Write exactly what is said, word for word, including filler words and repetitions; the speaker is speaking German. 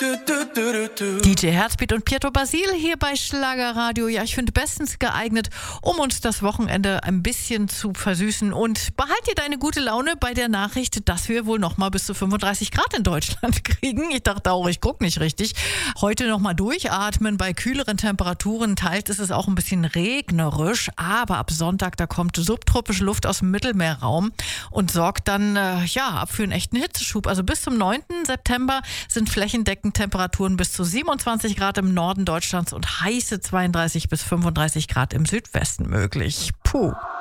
D J Herzbeat und Pietro Basil hier bei Schlagerradio. Ja, ich finde bestens geeignet, um uns das Wochenende ein bisschen zu versüßen. Und behalt dir deine gute Laune bei der Nachricht, dass wir wohl noch mal bis zu fünfunddreißig Grad in Deutschland kriegen. Ich dachte auch, ich gucke nicht richtig. Heute noch mal durchatmen. Bei kühleren Temperaturen teils ist es auch ein bisschen regnerisch. Aber ab Sonntag, da kommt subtropische Luft aus dem Mittelmeerraum und sorgt dann äh, ja für einen echten Hitzeschub. Also bis zum neunten September sind flächendeckend Temperaturen bis zu siebenundzwanzig Grad im Norden Deutschlands und heiße zweiunddreißig bis fünfunddreißig Grad im Südwesten möglich. Puh.